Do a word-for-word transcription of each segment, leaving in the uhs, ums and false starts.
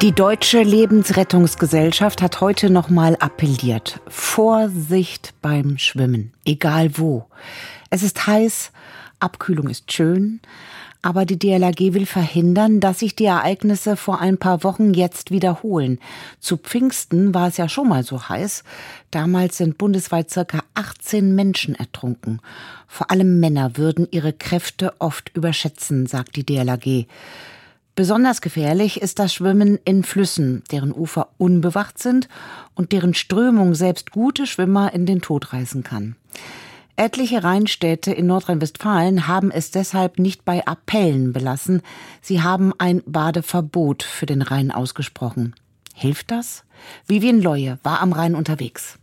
Die Deutsche Lebensrettungsgesellschaft hat heute nochmal appelliert. Vorsicht beim Schwimmen, egal wo. Es ist heiß, Abkühlung ist schön, aber die D L R G will verhindern, dass sich die Ereignisse vor ein paar Wochen jetzt wiederholen. Zu Pfingsten war es ja schon mal so heiß. Damals sind bundesweit circa achtzehn Menschen ertrunken. Vor allem Männer würden ihre Kräfte oft überschätzen, sagt die D L R G. Besonders gefährlich ist das Schwimmen in Flüssen, deren Ufer unbewacht sind und deren Strömung selbst gute Schwimmer in den Tod reißen kann. Etliche Rheinstädte in Nordrhein-Westfalen haben es deshalb nicht bei Appellen belassen. Sie haben ein Badeverbot für den Rhein ausgesprochen. Hilft das? Vivien Leue war am Rhein unterwegs.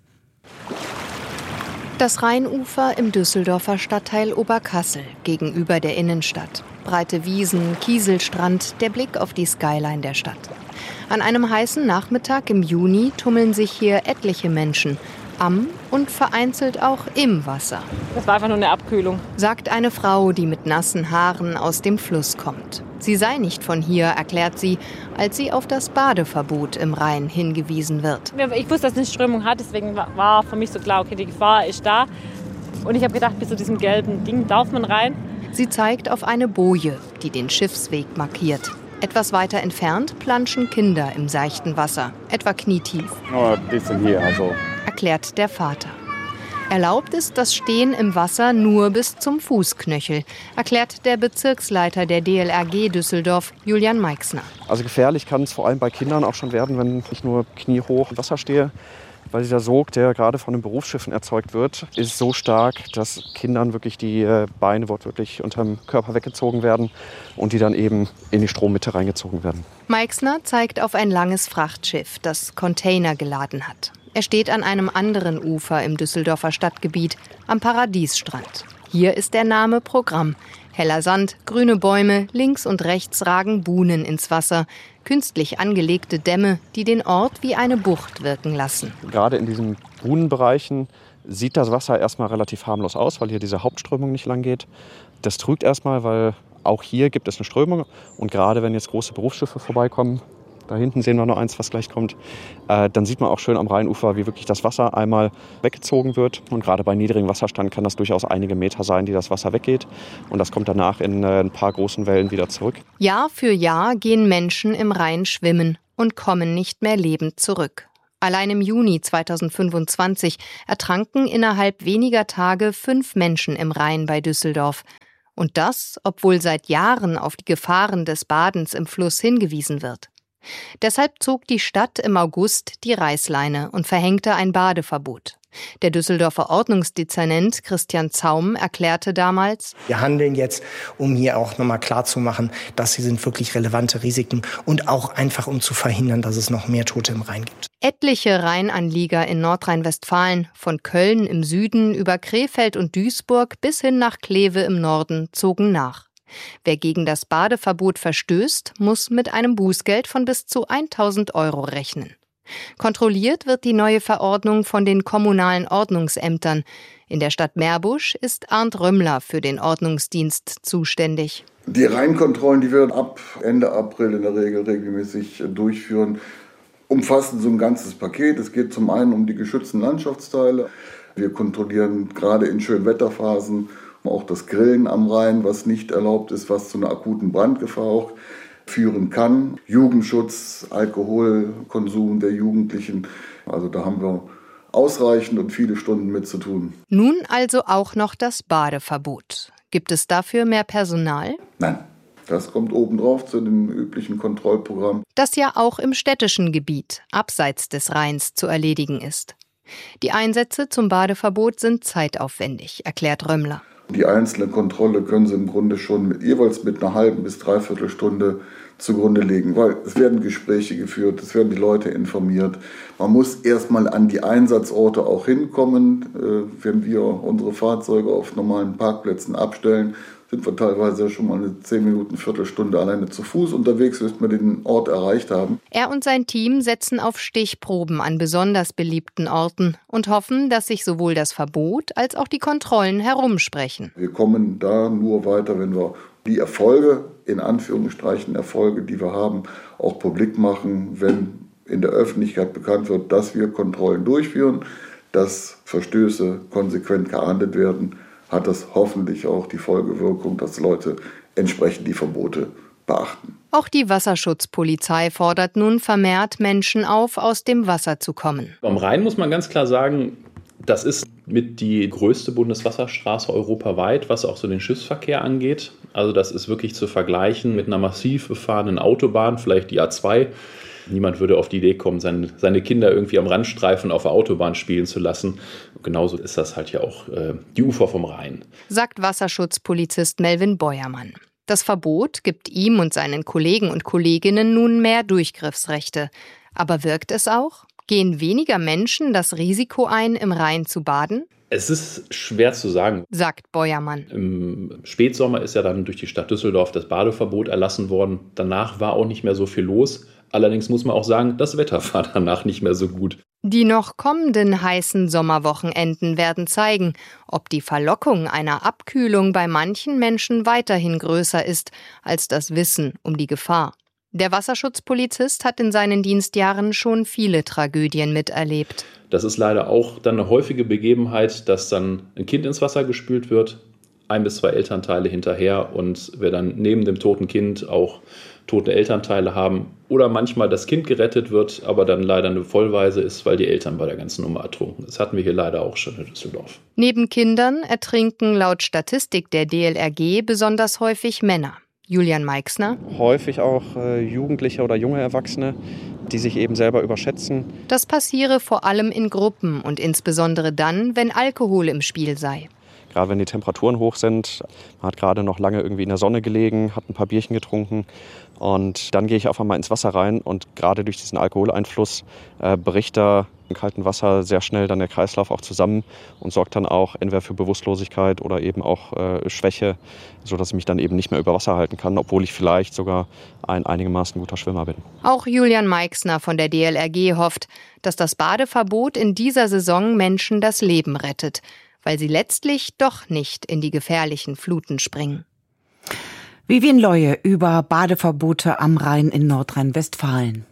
Das Rheinufer im Düsseldorfer Stadtteil Oberkassel gegenüber der Innenstadt. Breite Wiesen, Kieselstrand, der Blick auf die Skyline der Stadt. An einem heißen Nachmittag im Juni tummeln sich hier etliche Menschen. Am und vereinzelt auch im Wasser. Das war einfach nur eine Abkühlung, sagt eine Frau, die mit nassen Haaren aus dem Fluss kommt. Sie sei nicht von hier, erklärt sie, als sie auf das Badeverbot im Rhein hingewiesen wird. Ich wusste, dass es eine Strömung hat, deswegen war für mich so klar, okay, die Gefahr ist da. Und ich habe gedacht, bis zu diesem gelben Ding darf man rein. Sie zeigt auf eine Boje, die den Schiffsweg markiert. Etwas weiter entfernt planschen Kinder im seichten Wasser, etwa knietief. Nur ein bisschen hier, also. Erklärt der Vater. Erlaubt ist das Stehen im Wasser nur bis zum Fußknöchel, erklärt der Bezirksleiter der D L R G Düsseldorf, Julian Meixner. Also gefährlich kann es vor allem bei Kindern auch schon werden, wenn ich nur kniehoch im Wasser stehe. Weil dieser Sog, der gerade von den Berufsschiffen erzeugt wird, ist so stark, dass Kindern wirklich die Beine wortwörtlich unterm Körper weggezogen werden und die dann eben in die Strommitte reingezogen werden. Meixner zeigt auf ein langes Frachtschiff, das Container geladen hat. Er steht an einem anderen Ufer im Düsseldorfer Stadtgebiet, am Paradiesstrand. Hier ist der Name Programm. Heller Sand, grüne Bäume, links und rechts ragen Buhnen ins Wasser. Künstlich angelegte Dämme, die den Ort wie eine Bucht wirken lassen. Gerade in diesen Buhnenbereichen sieht das Wasser erstmal relativ harmlos aus, weil hier diese Hauptströmung nicht lang geht. Das trügt erstmal, weil auch hier gibt es eine Strömung. Und gerade wenn jetzt große Berufsschiffe vorbeikommen, da hinten sehen wir noch eins, was gleich kommt. Äh, dann sieht man auch schön am Rheinufer, wie wirklich das Wasser einmal weggezogen wird. Und gerade bei niedrigem Wasserstand kann das durchaus einige Meter sein, die das Wasser weggeht. Und das kommt danach in äh, ein paar großen Wellen wieder zurück. Jahr für Jahr gehen Menschen im Rhein schwimmen und kommen nicht mehr lebend zurück. Allein im Juni zweitausendfünfundzwanzig ertranken innerhalb weniger Tage fünf Menschen im Rhein bei Düsseldorf. Und das, obwohl seit Jahren auf die Gefahren des Badens im Fluss hingewiesen wird. Deshalb zog die Stadt im August die Reißleine und verhängte ein Badeverbot. Der Düsseldorfer Ordnungsdezernent Christian Zaum erklärte damals: Wir handeln jetzt, um hier auch nochmal klarzumachen, dass hier sind wirklich relevante Risiken und auch einfach, um zu verhindern, dass es noch mehr Tote im Rhein gibt. Etliche Rheinanlieger in Nordrhein-Westfalen, von Köln im Süden über Krefeld und Duisburg bis hin nach Kleve im Norden, zogen nach. Wer gegen das Badeverbot verstößt, muss mit einem Bußgeld von bis zu tausend Euro rechnen. Kontrolliert wird die neue Verordnung von den kommunalen Ordnungsämtern. In der Stadt Meerbusch ist Arndt Römmler für den Ordnungsdienst zuständig. Die Rheinkontrollen, die wir ab Ende April in der Regel regelmäßig durchführen, umfassen so ein ganzes Paket. Es geht zum einen um die geschützten Landschaftsteile. Wir kontrollieren gerade in Schönwetterphasen auch das Grillen am Rhein, was nicht erlaubt ist, was zu einer akuten Brandgefahr auch führen kann. Jugendschutz, Alkoholkonsum der Jugendlichen. Also da haben wir ausreichend und viele Stunden mit zu tun. Nun also auch noch das Badeverbot. Gibt es dafür mehr Personal? Nein, das kommt obendrauf zu dem üblichen Kontrollprogramm. Das ja auch im städtischen Gebiet, abseits des Rheins, zu erledigen ist. Die Einsätze zum Badeverbot sind zeitaufwendig, erklärt Römmler. Die einzelne Kontrolle können Sie im Grunde schon mit, jeweils mit einer halben bis dreiviertel Stunde zugrunde legen, weil es werden Gespräche geführt, es werden die Leute informiert. Man muss erstmal an die Einsatzorte auch hinkommen, äh, wenn wir unsere Fahrzeuge auf normalen Parkplätzen abstellen. sind wir teilweise schon mal eine zehn Minuten, Viertelstunde alleine zu Fuß unterwegs, bis wir den Ort erreicht haben. Er und sein Team setzen auf Stichproben an besonders beliebten Orten und hoffen, dass sich sowohl das Verbot als auch die Kontrollen herumsprechen. Wir kommen da nur weiter, wenn wir die Erfolge, in Anführungsstrichen Erfolge, die wir haben, auch publik machen, wenn in der Öffentlichkeit bekannt wird, dass wir Kontrollen durchführen, dass Verstöße konsequent geahndet werden, hat das hoffentlich auch die Folgewirkung, dass Leute entsprechend die Verbote beachten. Auch die Wasserschutzpolizei fordert nun vermehrt Menschen auf, aus dem Wasser zu kommen. Am Rhein muss man ganz klar sagen, das ist mit die größte Bundeswasserstraße europaweit, was auch so den Schiffsverkehr angeht. Also das ist wirklich zu vergleichen mit einer massiv befahrenen Autobahn, vielleicht die A zwei. Niemand würde auf die Idee kommen, seine, seine Kinder irgendwie am Randstreifen auf der Autobahn spielen zu lassen. Genauso ist das halt ja auch äh, die Ufer vom Rhein. Sagt Wasserschutzpolizist Melvin Beuermann. Das Verbot gibt ihm und seinen Kollegen und Kolleginnen nun mehr Durchgriffsrechte. Aber wirkt es auch? Gehen weniger Menschen das Risiko ein, im Rhein zu baden? Es ist schwer zu sagen, sagt Beuermann. Im Spätsommer ist ja dann durch die Stadt Düsseldorf das Badeverbot erlassen worden. Danach war auch nicht mehr so viel los. Allerdings muss man auch sagen, das Wetter war danach nicht mehr so gut. Die noch kommenden heißen Sommerwochenenden werden zeigen, ob die Verlockung einer Abkühlung bei manchen Menschen weiterhin größer ist als das Wissen um die Gefahr. Der Wasserschutzpolizist hat in seinen Dienstjahren schon viele Tragödien miterlebt. Das ist leider auch dann eine häufige Begebenheit, dass dann ein Kind ins Wasser gespült wird, ein bis zwei Elternteile hinterher und wir dann neben dem toten Kind auch tote Elternteile haben oder manchmal das Kind gerettet wird, aber dann leider eine Vollwaise ist, weil die Eltern bei der ganzen Nummer ertrunken. Das hatten wir hier leider auch schon in Düsseldorf. Neben Kindern ertrinken laut Statistik der D L R G besonders häufig Männer. Julian Meixner. Häufig auch äh, Jugendliche oder junge Erwachsene, die sich eben selber überschätzen. Das passiere vor allem in Gruppen und insbesondere dann, wenn Alkohol im Spiel sei. Gerade wenn die Temperaturen hoch sind, man hat gerade noch lange irgendwie in der Sonne gelegen, hat ein paar Bierchen getrunken und dann gehe ich auf einmal ins Wasser rein und gerade durch diesen Alkoholeinfluss äh, bricht da im kalten Wasser sehr schnell dann der Kreislauf auch zusammen und sorgt dann auch entweder für Bewusstlosigkeit oder eben auch äh, Schwäche, sodass ich mich dann eben nicht mehr über Wasser halten kann, obwohl ich vielleicht sogar ein einigermaßen guter Schwimmer bin. Auch Julian Meixner von der D L R G hofft, dass das Badeverbot in dieser Saison Menschen das Leben rettet, weil sie letztlich doch nicht in die gefährlichen Fluten springen. Vivien Leue über Badeverbote am Rhein in Nordrhein-Westfalen.